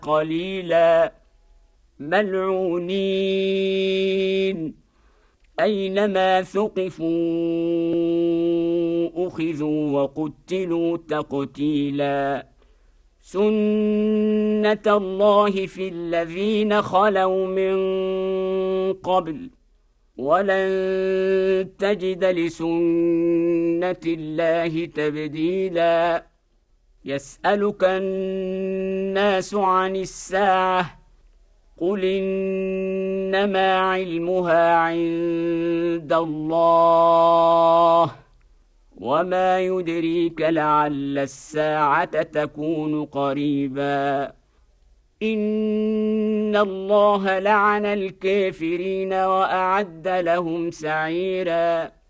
قليلا ملعونين أينما ثقفوا أخذوا وقتلوا تقتيلا سنة الله في الذين خلوا من قبل ولن تجد لسنة الله تبديلا يسألك الناس عن الساعة قل إنما علمها عند الله وما يدريك لعل الساعة تكون قريبا إن الله لعن الكافرين وأعد لهم سعيرا